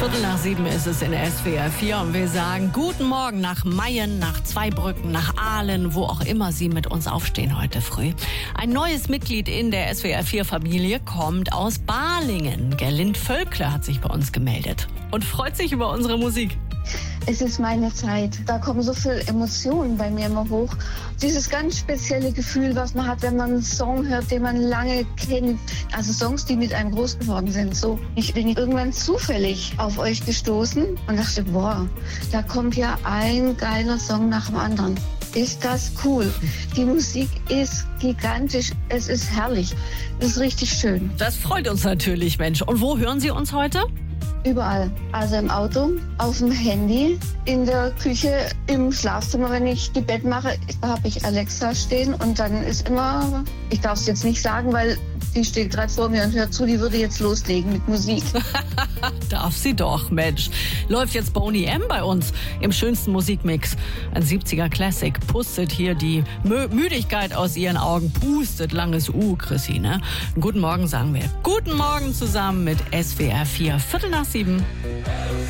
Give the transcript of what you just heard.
7:15 ist es in SWR 4 und wir sagen guten Morgen nach Mayen, nach Zweibrücken, nach Aalen, wo auch immer Sie mit uns aufstehen heute früh. Ein neues Mitglied in der SWR 4 Familie kommt aus Balingen. Gerlind Völkler hat sich bei uns gemeldet und freut sich über unsere Musik. Es ist meine Zeit. Da kommen so viele Emotionen bei mir immer hoch. Dieses ganz spezielle Gefühl, was man hat, wenn man einen Song hört, den man lange kennt. Also Songs, die mit einem groß geworden sind. So, ich bin irgendwann zufällig auf euch gestoßen und dachte, boah, da kommt ja ein geiler Song nach dem anderen. Ist das cool. Die Musik ist gigantisch. Es ist herrlich. Es ist richtig schön. Das freut uns natürlich, Mensch. Und wo hören Sie uns heute? Überall. Also im Auto, auf dem Handy, in der Küche, im Schlafzimmer. Wenn ich die Bett mache, habe ich Alexa stehen und dann ist immer, ich darf es jetzt nicht sagen, weil die steht gerade vor mir und hört zu, die würde jetzt loslegen mit Musik. Darf sie doch, Mensch. Läuft jetzt Boney M. bei uns im schönsten Musikmix. Ein 70er Classic. Pustet hier die Müdigkeit aus ihren Augen. Pustet langes U, Chrissy, ne? Guten Morgen sagen wir. Guten Morgen zusammen mit SWR 4, 6:15.